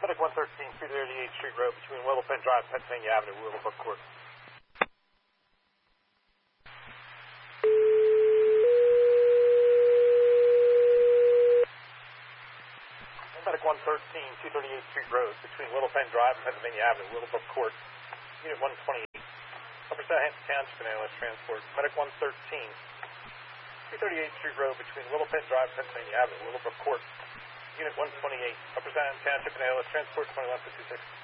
Medic 113, 238th Street Road between Willowpen Drive, Pennsylvania Avenue, Willowbrook Court. Medic 113, 238th Street Road between Willowpen Drive and Pennsylvania Avenue, Willowbrook Court. Unit 128. Upper Southampton Township and ALS Transport. Medic 113, 238th Street Road between Willowpen Drive and Pennsylvania Avenue, Willowbrook Court. Unit 128. Upper Southampton Township and ALS Transport, 2156.